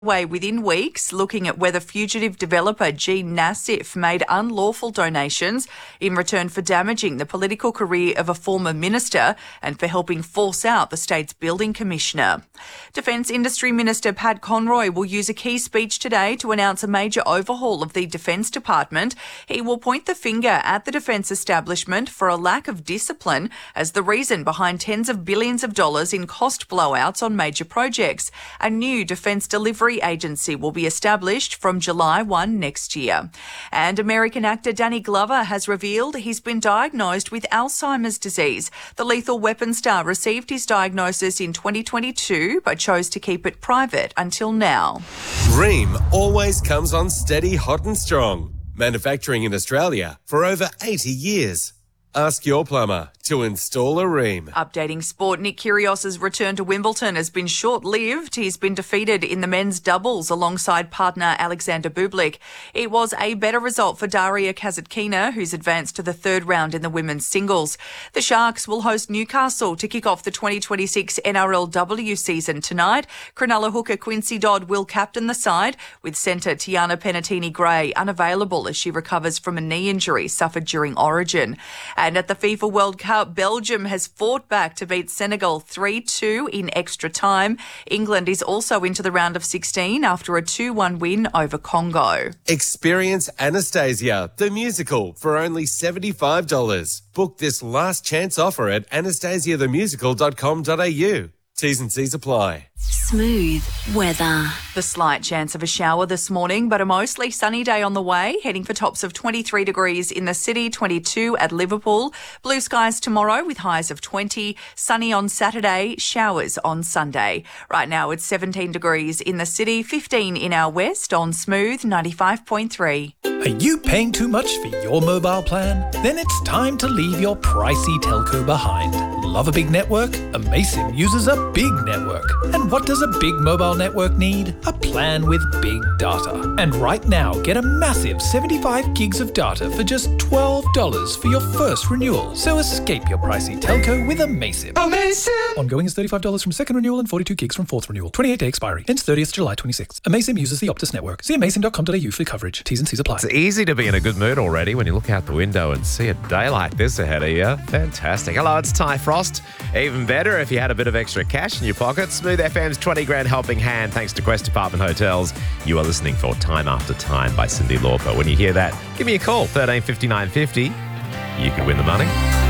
Way within weeks, looking at whether fugitive developer Gene Nassif made unlawful donations in return for damaging the political career of a former minister and for helping force out the state's building commissioner. Defence Industry Minister Pat Conroy will use a key speech today to announce a major overhaul of the Defence Department. He will point the finger at the defence establishment for a lack of discipline as the reason behind tens of billions of dollars in cost blowouts on major projects. A new defence delivery agency will be established from July 1 next year. And American actor Danny Glover has revealed he's been diagnosed with Alzheimer's disease. The Lethal Weapon star received his diagnosis in 2022 but chose to keep it private until now. Rheem always comes on steady, hot and strong. Manufacturing in Australia for over 80 years. Ask your plumber to install a Rheem. Updating sport, Nick Kyrgios's return to Wimbledon has been short-lived. He's been defeated in the men's doubles alongside partner Alexander Bublik. It was a better result for Daria Kasatkina, who's advanced to the third round in the women's singles. The Sharks will host Newcastle to kick off the 2026 NRLW season tonight. Cronulla hooker Quincy Dodd will captain the side, with centre Tiana Penatini-Gray unavailable as she recovers from a knee injury suffered during Origin. And at the FIFA World Cup, Belgium has fought back to beat Senegal 3-2 in extra time. England is also into the round of 16 after a 2-1 win over Congo. Experience Anastasia, the musical, for only $75. Book this last chance offer at anastasiathemusical.com.au. T's and C's apply. Smooth weather. The slight chance of a shower this morning, but a mostly sunny day on the way, heading for tops of 23 degrees in the city, 22 at Liverpool. Blue skies tomorrow with highs of 20, sunny on Saturday, showers on Sunday. Right now it's 17 degrees in the city, 15 in our west on Smooth 95.3. Are you paying too much for your mobile plan? Then it's time to leave your pricey telco behind. Love a big network? Amaysim uses a big network. And what does a big mobile network need? A plan with big data. And right now, get a massive 75 gigs of data for just $12 for your first renewal. So escape your pricey telco with Amaysim. Amaysim! Ongoing is $35 from second renewal and 42 gigs from fourth renewal. 28-day expiry. Ends 30th July 26. Amaysim uses the Optus network. See amaysim.com.au for coverage. T's and C's apply. It's easy to be in a good mood already when you look out the window and see a day like this ahead of you. Fantastic. Hello, it's Ty Frost. Even better if you had a bit of extra cash in your pocket. Smooth FM's 20 grand helping hand thanks to Quest Apartment Hotels. You are listening for Time After Time by Cyndi Lauper. When you hear that, give me a call, 13 59 50. You could win the money.